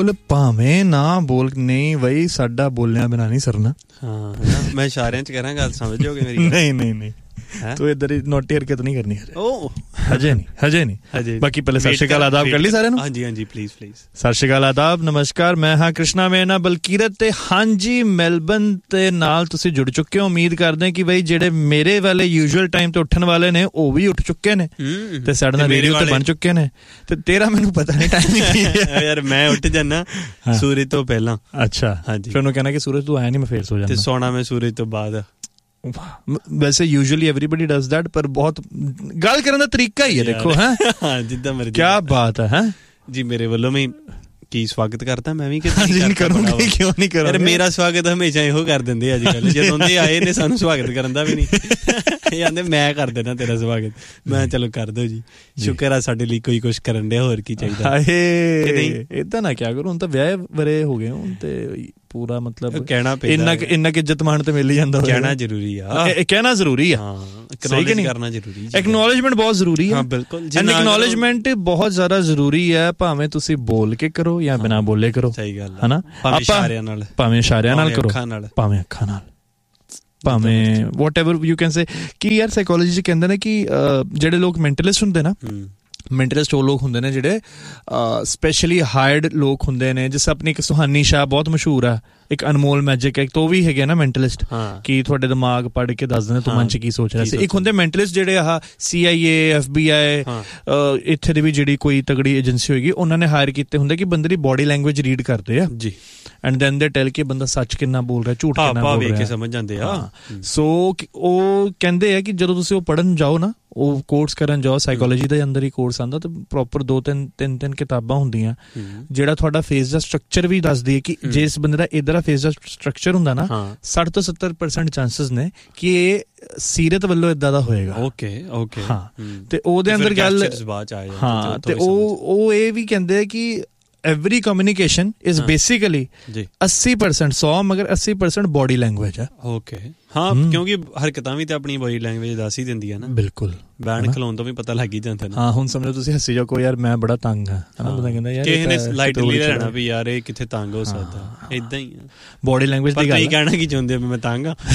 ਬੋਲ ਭਾਵੇਂ ਨਾ ਬੋਲ, ਨਹੀਂ ਬਈ ਸਾਡਾ ਬੋਲਿਆਂ ਬਿਨਾਂ ਨਹੀਂ ਸਰਨਾ। ਹਾਂ ਮੈਂ ਇਸ਼ਾਰਿਆਂ ਚ ਕਰਾਂ, ਗੱਲ ਸਮਝ ਜਾਓਗੇ ਮੇਰੀ? ਨਹੀਂ ਤੂੰ ਇੱਧਰ ਨੋਟੀ ਹਰਕਤ ਨਹੀਂ ਕਰਨੀ ਹਜੇ ਨਹੀਂ। ਬਾਕੀ ਪਹਿਲੇ ਸਤਿ ਸ਼੍ਰੀ ਅਕਾਲ ਆਦਾਬ ਕਰ ਲਈ ਸਾਰਿਆਂ ਨੂੰ। ਹਾਂਜੀ ਪਲੀਜ਼ ਸਤਿ ਸ਼੍ਰੀ ਅਕਾਲ ਆਦਾਬ ਨਮਸਕਾਰ। ਮੈਂ ਹਾਂ ਕ੍ਰਿਸ਼ਨਾ, ਮੇਰੇ ਨਾਲ ਬਲਕੀਰਤ ਤੇ ਹਾਂਜੀ ਮੈਲਬਨ ਤੇ ਨਾਲ ਤੁਸੀਂ ਜੁੜ ਚੁੱਕੇ ਹੋ। ਉਮੀਦ ਕਰਦੇ ਕਿ ਬਈ ਜਿਹੜੇ ਮੇਰੇ ਵਾਲੇ ਯੂਜੂਅਲ ਟਾਈਮ ਤੇ ਉੱਠਣ ਵਾਲੇ ਨੇ ਉਹ ਵੀ ਉੱਠ ਚੁੱਕੇ ਨੇ ਤੇ ਸਾਡੇ ਨਾਲ ਰੇਡੀਓ ਤੇ ਬਣ ਚੁੱਕੇ ਨੇ। ਤੇ ਤੇਰਾ ਮੈਨੂੰ ਪਤਾ ਨਹੀਂ ਟਾਈਮ ਕੀ ਹੈ ਯਾਰ। ਮੈਂ ਉੱਠ ਜਾਣਾ ਸੂਰਜ ਤੋਂ ਪਹਿਲਾਂ। ਅੱਛਾ ਹਾਂਜੀ, ਫਿਰ ਉਹਨੂੰ ਕਹਿਣਾ ਕਿ ਸੂਰਜ ਤੂੰ ਆਇਆ ਨਹੀਂ, ਮੈਂ ਫੇਰ ਸੋ ਜਾਣਾ ਤੇ ਸੋਣਾ ਮੈਂ ਸੂਰਜ ਤੋਂ ਬਾਅਦ। ਵੈਸੇ ਯੂਜੂਅਲੀ ਐਵਰੀਬਡੀ ਡਜ਼ ਦੈਟ, ਪਰ ਬਹੁਤ ਗੱਲ ਕਰਨ ਦਾ ਤਰੀਕਾ ਹੀ ਹੈ ਦੇਖੋ। ਹੈ ਜਿੱਦਾਂ ਮਰਜ਼ੀ। ਕਿਆ ਬਾਤ ਹੈ ਜੀ। ਮੇਰੇ ਵੱਲੋਂ ਵੀ ਕੀ ਸਵਾਗਤ ਕਰਦਾ ਮੈਂ ਵੀ। ਕਿਉਂ ਨਹੀਂ ਕਰਾਂ? ਮੇਰਾ ਸਵਾਗਤ ਹਮੇਸ਼ਾ ਇਹੋ ਕਰ ਦਿੰਦੇ ਅੱਜ ਕੱਲ। ਜਦੋਂ ਦੇ ਆਏ ਨੇ ਸਾਨੂੰ ਸਵਾਗਤ ਕਰਨ ਦਾ ਵੀ ਨਹੀਂ, ਇਹ ਆਂਦੇ ਮੈਂ ਕਰ ਦੇਣਾ ਤੇਰਾ ਸਵਾਗਤ। ਮੈਂ ਚਲੋ ਕਰ ਦੋ ਜੀ, ਸ਼ੁਕਰ ਆ ਸਾਡੇ ਲਈ ਕੋਈ ਕੁਛ ਕਰਨ ਡਿਆ, ਹੋਰ ਕੀ ਚਾਹੀਦਾ। ਏਦਾਂ ਨਾ ਕਿਆ ਕਰੋ, ਹੁਣ ਤਾਂ ਵਿਆਹ ਵਰੇ ਹੋ ਗਏ ਹੁਣ ਤੇ ਪੂਰਾ ਮਤਲਬ ਕਹਿਣਾ ਇੰਨਾ ਕਿ ਇੱਜ਼ਤ ਮਾਣ ਤੇ ਮਿਲ ਹੀ ਜਾਂਦਾ। ਕਹਿਣਾ ਜ਼ਰੂਰੀ ਆ, ਕਹਿਣਾ ਜ਼ਰੂਰੀ ਆ, ਸਹੀ ਕਿ ਨਹੀਂ? ਕਰਨਾ ਜ਼ਰੂਰੀ, ਐਕਨੋਲੇਜਮੈਂਟ ਬਹੁਤ ਜ਼ਰੂਰੀ ਹੈ। ਬਿਲਕੁਲ, ਐਕਨੋਲੇਜਮੈਂਟ ਬਹੁਤ ਜ਼ਿਆਦਾ ਜ਼ਰੂਰੀ ਹੈ, ਭਾਵੇਂ ਤੁਸੀਂ ਬੋਲ ਕੇ ਕਰੋ ਜਾਂ ਬਿਨਾਂ ਬੋਲੇ ਕਰੋ। ਸਹੀ ਗੱਲ ਹੈ ਨਾ। ਭਾਵੇਂ ਇਸ਼ਾਰਿਆਂ ਨਾਲ ਕਰੋ, ਭਾਵੇਂ ਅੱਖਾਂ ਨਾਲ, ਭਾਵੇਂ whatever you can say। ਕਿ ਯਾਰ ਸਾਈਕੋਲੋਜੀ 'ਚ ਕਹਿੰਦੇ ਨੇ ਕਿ ਜਿਹੜੇ ਲੋਕ ਮੈਂਟਲਿਸਟ ਹੁੰਦੇ ਨਾ, ਮੈਂਟਲਿਸਟ ਉਹ ਲੋਕ ਹੁੰਦੇ ਨੇ ਜਿਹੜੇ ਸਪੈਸ਼ਲੀ ਹਾਇਰਡ ਲੋਕ ਹੁੰਦੇ ਨੇ। ਜਿਸ ਆਪਣੀ ਇੱਕ ਸੁਹਾਨੀ ਸ਼ਾਹ ਬਹੁਤ ਮਸ਼ਹੂਰ ਆ, ਇੱਕ ਅਨਮੋਲ ਮੈਜਿਕ ਹੈ, ਉਹ ਵੀ ਹੈਗੇ ਨਾ ਮੈਂਟਲਿਸਟ, ਕਿ ਤੁਹਾਡੇ ਦਿਮਾਗ ਪੜ੍ਹ ਕੇ ਦੱਸ ਦਿੰਦੇ ਤੂੰ ਮਨ 'ਚ ਕੀ ਸੋਚ ਰਿਹਾ ਸੀ। ਇੱਕ ਹੁੰਦੇ ਮੈਂਟਲਿਸਟ ਜਿਹੜੇ ਆਹ CIA FBI ਇੱਥੇ ਦੀ ਵੀ ਜਿਹੜੀ ਕੋਈ ਤਗੜੀ ਏਜੰਸੀ ਹੋਏਗੀ ਉਹਨਾਂ ਨੇ ਹਾਇਰ ਕੀਤੇ ਹੁੰਦੇ ਕਿ ਬੰਦੇ ਦੀ ਬੋਡੀ ਲੈਂਗੁਏਜ ਰੀਡ ਕਰਦੇ ਆ ਜੀ, ਐਂਡ ਦੈਨ ਦੇ ਟੈਲ ਕਿ ਬੰਦਾ ਸੱਚ ਕਿੰਨਾ ਬੋਲ ਰਿਹਾ, ਝੂਠ ਕਿੰਨਾ ਬੋਲ ਰਿਹਾ, ਕੇ ਸਮਝ ਜਾਂਦੇ ਆ। ਸੋ ਉਹ ਕਹਿੰਦੇ ਆ ਕਿ ਜਦੋਂ ਤੁਸੀਂ ਉਹ ਪੜ੍ਹਨ ਜਾਓ ਨਾ, ਉਹ ਕੋਰਸ ਕਰਨ ਜਾਓ, ਸਾਈਕੋਲੋਜੀ ਦੇ ਅੰਦਰ ਹੀ ਕੋਰਸ ਆਉਂਦਾ, ਤੇ ਪ੍ਰੋਪਰ 2-3 ਕਿਤਾਬਾਂ ਹੁੰਦੀਆਂ ਜਿਹੜਾ ਤੁਹਾਡਾ ਫੇਸ ਦਾ ਸਟਰਕਚਰ ਵੀ ਦੱਸਦੀ ਹੈ ਕਿ ਜੇ ਇਸ ਬੰਦੇ ਦਾ ਇੱਧਰ ਫੇਸ ਦਾ ਸਟਰਕਚਰ ਹੁੰਦਾ ਨਾ 60 ਤੋਂ 70% ਚਾਂਸਸ ਨੇ ਕਿ ਇਹ ਸੀਰਤ ਵੱਲੋਂ ਏਦਾਂ ਦਾ ਹੋਏਗਾ। ਓਕੇ ਹਾਂ, ਤੇ ਉਹਦੇ ਅੰਦਰ ਗੱਲ ਹਾਂ, ਤੇ ਉਹ ਇਹ ਵੀ ਕਹਿੰਦੇ ਆ ਕਿ every communication is basically 80% 100 ਮਗਰ 80% ਬੋਡੀ ਲੈਂਗੁਏਜ ਹੈ। ਓਕੇ ਹਾਂ, ਕਿਉਂਕਿ ਹਰਕਤਾਂ ਵੀ ਤੇ ਆਪਣੀ ਬੋਡੀ ਲੈਂਗੁਏਜ ਦੱਸ ਹੀ ਦਿੰਦੀ ਹੈ ਨਾ। ਬਿਲਕੁਲ, ਬੈਣ ਖਲੋਣ ਤੋਂ ਵੀ ਪਤਾ ਲੱਗ ਹੀ ਜਾਂਦਾ ਨਾ। ਹਾਂ, ਹੁਣ ਸਮਝੋ ਤੁਸੀਂ ਹੱਸੀ ਜਾਓ ਕੋਈ ਯਾਰ ਮੈਂ ਬੜਾ ਤੰਗ ਹਾਂ, ਬੰਦਾ ਕਹਿੰਦਾ ਯਾਰ ਕਿਸੇ ਨੇ ਲਾਈਟਲੀ ਲੈਣਾ ਵੀ ਯਾਰ ਇਹ ਕਿੱਥੇ ਤੰਗ ਹੋ ਸਕਦਾ। ਏਦਾਂ ਹੀ ਬੋਡੀ ਲੈਂਗੁਏਜ ਦੀ ਗੱਲ। ਤੁਸੀਂ ਕਹਿਣਾ ਕੀ ਚਾਹੁੰਦੇ ਹੋ, ਮੈਂ ਤੰਗ ਹਾਂ?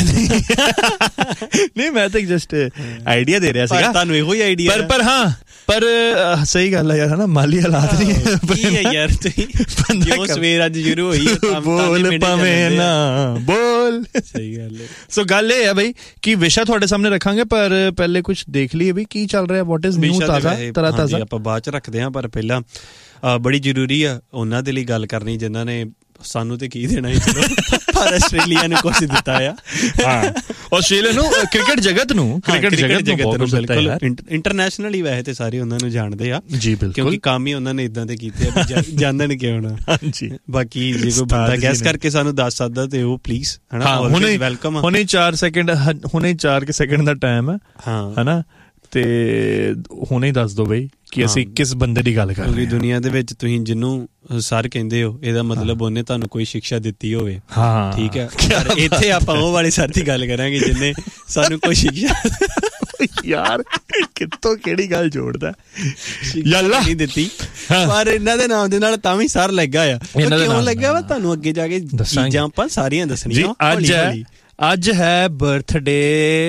ਨਹੀਂ, ਮੈਂ ਤਾਂ ਜਸਟ ਆਈਡੀਆ ਦੇ ਰਿਹਾ ਸੀਗਾ ਤੁਹਾਨੂੰ, ਇਹੋ ਹੀ ਆਈਡੀਆ। ਪਰ ਹਾਂ, ਪਰ ਸਹੀ ਗੱਲ ਹੈ ਯਾਰ, ਹਨਾ ਮਾਲੀ ਹਾਲਾਤ ਨਹੀਂ ਹੈ ਯਾਰ। ਜੋ ਸਵੇਰ ਅੱਜ ਸ਼ੁਰੂ ਹੋਈ ਬੋਲ ਭਾਵੇਂ ਨਾ ਬੋਲ, ਸਹੀ ਗੱਲ ਹੈ। ਸੋ ਗੱਲ ਇਹ ਹੈ ਬਈ ਕਿ ਵਿਸ਼ਾ ਤੁਹਾਡੇ ਸਾਹਮਣੇ ਰੱਖਾਂਗੇ, ਪਰ ਪਹਿਲੇ ਕੁਛ ਦੇਖ ਲਈਏ ਵੀ ਕੀ ਚੱਲ ਰਿਹਾ, ਵਾਟ ਇਜ਼ ਨਿਊ ਤਾਜ਼ਾ। ਆਪਾਂ ਬਾਅਦ ਚ ਰੱਖਦੇ ਹਾਂ, ਪਰ ਪਹਿਲਾਂ ਬੜੀ ਜ਼ਰੂਰੀ ਆ ਉਹਨਾਂ ਦੇ ਲਈ ਗੱਲ ਕਰਨੀ ਜਿਨ੍ਹਾਂ ਨੇ ਸਾਨੂੰ ਤੇ ਕੀ ਦੇਣਾ, ਪਰ ਆਸਟ੍ਰੇਲੀਆ ਨੂੰ ਕੁਛ ਦਿੱਤਾ ਆ। ਹਾਂ, ਆਸਟ੍ਰੇਲੀਆ ਨੂੰ, ਕ੍ਰਿਕਟ ਜਗਤ ਨੂੰ ਬਿਲਕੁਲ ਇੰਟਰਨੈਸ਼ਨਲ ਹੀ ਵੈਸੇ ਤੇ ਸਾਰੇ ਉਹਨਾਂ ਨੂੰ ਜਾਣਦੇ ਆ ਜੀ, ਕਿਉਂਕਿ ਕੰਮ ਹੀ ਉਹਨਾਂ ਨੇ ਇਦਾਂ ਦੇ ਕੀਤੇ ਆ, ਜਾਣਨ ਕਿਉਂ ਨਾ। ਹਾਂਜੀ, ਬਾਕੀ ਜੇ ਕੋਈ ਬੰਦਾ ਗੈਸ ਕਰਕੇ ਸਾਨੂੰ ਦੱਸ ਸਕਦਾ ਤੇ ਉਹ ਪਲੀਜ਼, ਹਨਾ, ਵੈਲਕਮ। ਹੁਣੇ 4 ਸੈਕਿੰਡ ਦਾ ਟਾਈਮ ਹੈ, ਹਨਾ, ਤੇ ਹੁਣੇ ਹੀ ਦੱਸ ਦੋ ਬਈ ਕਿ ਅਸੀਂ ਕਿਸ ਬੰਦੇ ਦੀ ਗੱਲ ਕਰ ਰਹੇ ਹਾਂ। ਦੁਨੀਆ ਦੇ ਵਿੱਚ ਤੁਸੀਂ ਜਿਹਨੂੰ ਸਰ ਕਹਿੰਦੇ ਹੋ, ਇਹਦਾ ਮਤਲਬ ਉਹਨੇ ਤੁਹਾਨੂੰ ਕੋਈ ਸਿੱਖਿਆ ਦਿੱਤੀ ਹੋਵੇ। ਹਾਂ, ਠੀਕ ਹੈ। ਪਰ ਇੱਥੇ ਆਪਾਂ ਉਹ ਵਾਲੇ ਸਰ ਦੀ ਗੱਲ ਕਰਾਂਗੇ ਜਿਹਨੇ ਸਾਨੂੰ ਕੋਈ ਸਿੱਖਿਆ ਯਾਰ ਕਿੱਥੋਂ ਕਿਹੜੀ ਗੱਲ ਜੋੜਦਾ ਯਾਲਾ ਨਹੀਂ ਦਿੱਤੀ, ਪਰ ਇਹਨਾਂ ਦੇ ਨਾਮ ਦੇ ਨਾਲ ਤਾਂ ਵੀ ਸਰ ਲੱਗਾ ਆ। ਕਿਉਂ ਲੱਗਾ ਵਾ ਤੁਹਾਨੂੰ ਅੱਗੇ ਜਾ ਕੇ ਚੀਜ਼ਾਂ ਆਪਾਂ ਸਾਰੀਆਂ ਦੱਸਣੀਆਂ। ਅੱਜ ਹੈ birthday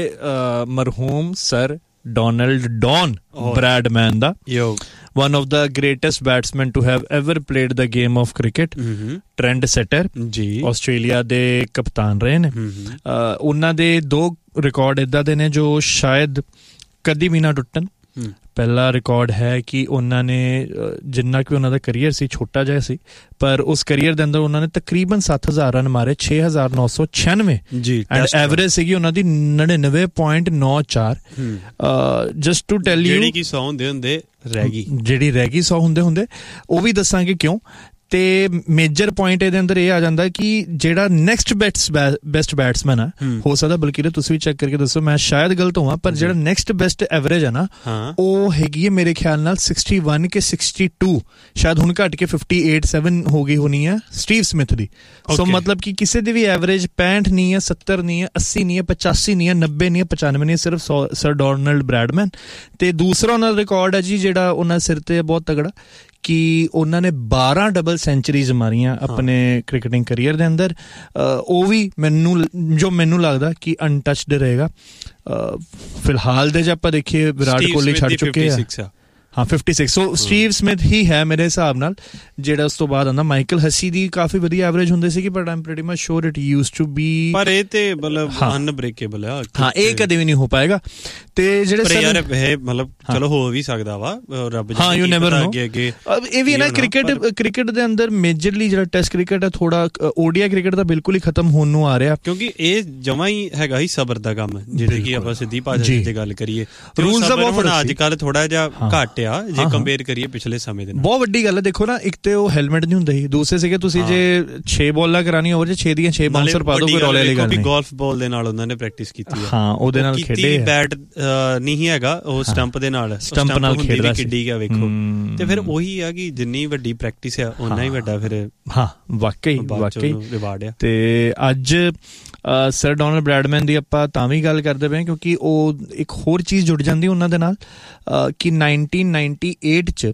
ਮਰਹੂਮ sir Donald Don Bradman the, one of the greatest batsmen to have ever played the game of cricket, trend setter ਜੀ, ਆਸਟ੍ਰੇਲੀਆ ਦੇ ਕਪਤਾਨ ਰਹੇ ਨੇ। ਉਹਨਾਂ ਦੇ 2 ਰਿਕਾਰਡ ਏਦਾਂ ਦੇ ਨੇ ਜੋ ਸ਼ਾਇਦ ਕਦੀ ਵੀ ਨਾ ਟੁੱਟਣ। ਪਹਿਲਾ ਰਿਕਾਰਡ ਹੈ ਕਿ ਉਹਨਾਂ ਨੇ ਜਿੰਨਾ ਕਿ ਉਹਨਾਂ ਦਾ ਕਰੀਅਰ ਸੀ ਛੋਟਾ ਜਿਹਾ ਸੀ, ਪਰ ਉਸ ਕਰੀਅਰ ਦੇ ਅੰਦਰ ਉਹਨਾਂ ਨੇ ਤਕਰੀਬਨ 7000 ਰਨ ਮਾਰੇ, 6996 ਜੀ, ਐਂਡ ਐਵਰੇਜ ਸੀਗੀ ਉਹਨਾਂ ਦੀ 99.94। ਜਸਟ ਟੂ ਟੈਲ ਯੂ, ਜਿਹੜੀ ਕਿ 100 ਹੁੰਦੇ ਰਹਿ ਗਈ, ਜਿਹੜੀ ਰਹਿ ਗਈ 100 ਹੁੰਦੇ ਉਹ ਵੀ ਦੱਸਾਂਗੇ ਕਿਉਂ। ਤੇ ਮੇਜਰ ਪੁਆਇੰਟ ਇਹਦੇ ਅੰਦਰ ਇਹ ਆ ਜਾਂਦਾ ਕਿ ਜਿਹੜਾ ਨੈਕਸਟ ਬੈਸਟ ਬੈਟਸਮੈਨ ਆ, ਹੋ ਸਕਦਾ ਬਲਕਿ ਤੁਸੀਂ ਵੀ ਚੈੱਕ ਕਰਕੇ ਦੱਸੋ, ਮੈਂ ਸ਼ਾਇਦ ਗਲਤ ਹੋਵਾਂ, ਪਰ ਜਿਹੜਾ ਨੈਕਸਟ ਬੈਸਟ ਐਵਰੇਜ ਆ ਨਾ ਉਹ ਹੈਗੀ ਹੈ ਮੇਰੇ ਖਿਆਲ ਨਾਲ 61 ਕਿ 62, ਸ਼ਾਇਦ ਹੁਣ ਘੱਟ ਕੇ 58-7 ਹੋ ਗਈ ਹੋਣੀ ਆ ਸਟੀਵ ਸਮਿਥ ਦੀ। ਸੋ ਮਤਲਬ ਕਿ ਕਿਸੇ ਦੀ ਵੀ ਐਵਰੇਜ 65 ਨਹੀਂ ਹੈ, 70 ਨਹੀਂ ਹੈ, 80 ਨਹੀਂ ਹੈ, 85 ਨਹੀਂ ਹੈ, 90 ਨਹੀਂ ਹੈ, 95 ਨਹੀਂ ਹੈ, ਸਿਰਫ ਸਰ ਡੋਨਲਡ ਬ੍ਰੈਡਮੈਨ। ਤੇ ਦੂਸਰਾ ਉਹਨਾਂ ਦਾ ਰਿਕਾਰਡ ਹੈ ਜੀ ਜਿਹੜਾ ਉਹਨਾਂ ਸਿਰ ਤੇ ਬਹੁਤ ਤਗੜਾ, ਕਿ ਉਹਨਾਂ ਨੇ 12 ਡਬਲ ਸੈਂਚਰੀਜ਼ ਮਾਰੀਆਂ ਆਪਣੇ ਕ੍ਰਿਕਟਿੰਗ ਕਰੀਅਰ ਦੇ ਅੰਦਰ। ਉਹ ਵੀ ਮੈਨੂੰ ਲੱਗਦਾ ਕਿ ਅਨਟੱਚਡ ਰਹੇਗਾ ਫਿਲਹਾਲ ਦੇ। ਜੇ ਆਪਾਂ ਦੇਖੀਏ ਵਿਰਾਟ ਕੋਹਲੀ ਛੱਡ ਚੁੱਕੇ ਆ 56 ਸੋ ਸਟੀਵ ਸਮਿਥ ਹੀ ਹੈ ਮੇਰੇ ਹਿਸਾਬ ਨਾਲ। ਜਿਹੜਾ ਉਸ ਤੋਂ ਬਾਅਦ ਆਉਂਦਾ ਮਾਈਕਲ ਹਸੀ ਦੀ ਕਾਫੀ ਵਧੀਆ ਐਵਰੇਜ ਹੁੰਦੀ ਸੀ, but Aam pretty much sure it used to be, ਪਰ ਇਹ ਤੇ ਮਤਲਬ ਅਨਬ੍ਰੇਕੇਬਲ ਆ। ਹਾਂ, ਇਹ ਕਦੇ ਵੀ ਨਹੀਂ ਹੋ ਪਾਏਗਾ। ਤੇ ਜਿਹੜੇ ਯਾਰ ਇਹ ਮਤਲਬ ਚਲੋ ਹੋ ਵੀ ਸਕਦਾ ਵਾ, ਰੱਬ ਹਾਂ ਯੂ ਨੈਵਰ ਨੋ। ਇਹ ਵੀ ਨਾ ਕ੍ਰਿਕਟ ਦੇ ਅੰਦਰ ਮੇਜਰਲੀ ਜਿਹੜਾ ਟੈਸਟ ਕ੍ਰਿਕਟ ਹੈ ਥੋੜਾ ODI ਕ੍ਰਿਕਟ ਤਾਂ ਬਿਲਕੁਲ ਹੀ ਖਤਮ ਹੋਣ ਨੂੰ ਆ ਰਿਹਾ, ਕਿਉਂਕਿ ਇਹ ਜਮਾ ਹੀ ਹੈਗਾ ਹੀ ਸਬਰ ਦਾ ਕੰਮ। ਜਿਹੜੇ ਕਿ ਆਪਾਂ ਸਿੱਧੀ ਭਾਸ਼ਾ ਦੀ ਗੱਲ ਕਰੀਏ, ਰੂਲਸ ਦਾ ਬਹੁਤ ਫਰਕ ਅੱਜ ਕੱਲ ਥੋੜਾ ਜਿਹਾ ਘੱਟ ਆ ਜੇ ਕੰਪੇਅਰ ਕਰੀਏ ਪਿਛਲੇ ਸਮੇਂ ਦੇ ਨਾਲ। ਬਹੁਤ ਵੱਡੀ ਗੱਲ ਹੈ। ਦੇਖੋ ਨਾ, ਇੱਕ ਤੇ ਉਹ ਹੈਲਮਟ ਨਹੀਂ ਹੁੰਦੇ ਸੀ, ਦੂਸਰੇ ਸੀਗੇ ਤੁਸੀਂ ਜੇ 6 ਬਾਲਾਂ ਕਰਾਣੀ ਹੋਵੇ 6 ਦੀਆਂ 6 ਬਾਉਂਸਰ ਪਾ ਦੋ, ਕੋਈ ਰੌਲੇ ਵਾਲੀ ਗੱਲ ਨਹੀਂ। ਗੋਲਫ ਬਾਲ ਦੇ ਨਾਲ ਉਹਨਾਂ ਨੇ ਪ੍ਰੈਕਟਿਸ ਕੀਤੀ ਹੈ। ਹਾਂ, ਉਹਦੇ ਨਾਲ ਖੇਡੇ। ਬੈਟ ਨਹੀਂ ਹੈਗਾ, ਉਹ ਸਟੰਪ ਦੇ ਨਾਲ ਖੇਡਦਾ ਸੀ। ਕਿੱਡੀ ਗਿਆ ਵੇਖੋ। ਤੇ ਫਿਰ ਉਹੀ ਆ ਕਿ ਜਿੰਨੀ ਵੱਡੀ ਪ੍ਰੈਕਟਿਸ ਆ ਓਨਾ ਹੀ ਵੱਡਾ ਫਿਰ ਵਾਕਈ ਰਿਵਾਰਡ ਆ। ਤੇ ਅੱਜ ਸਰ ਡੋਨਲਡ ਬ੍ਰੈਡਮੈਨ ਦੀ ਆਪਾਂ ਤਾਂ ਵੀ ਗੱਲ ਕਰਦੇ ਪਏ ਕਿਉਂਕਿ ਉਹ ਇੱਕ ਹੋਰ ਚੀਜ਼ ਜੁੜ ਜਾਂਦੀ ਉਹਨਾਂ ਦੇ ਨਾਲ ਕਿ 1998 ਚ